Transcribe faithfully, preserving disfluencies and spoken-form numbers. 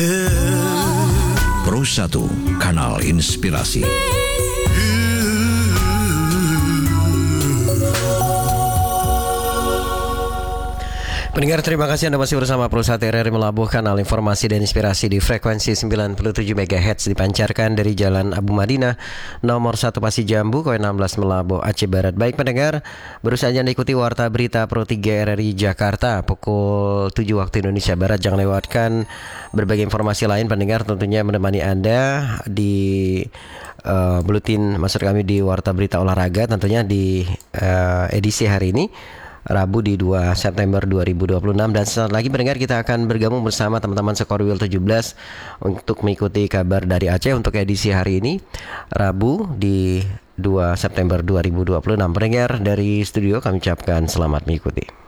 Pro satu, kanal inspirasi. Pendengar, terima kasih Anda masih bersama Pro satu R R I melabuhkan kanal informasi dan inspirasi di frekuensi sembilan puluh tujuh megahertz dipancarkan dari Jalan Abu Madinah nomor satu Pasir Jambu, Koin enam belas Melabuh, Aceh Barat. Baik pendengar, baru saja Anda ikuti Warta Berita Pro tiga R R I Jakarta pukul tujuh waktu Indonesia Barat. Jangan lewatkan berbagai informasi lain pendengar, tentunya menemani Anda di uh, buletin maksud kami di Warta Berita Olahraga, tentunya di uh, edisi hari ini Rabu di dua September dua ribu dua puluh enam. Dan sesaat lagi pendengar, kita akan bergabung bersama teman-teman Skorwil tujuh belas untuk mengikuti kabar dari Aceh untuk edisi hari ini Rabu di dua September dua ribu dua puluh enam. Pendengar, dari studio kami ucapkan selamat mengikuti.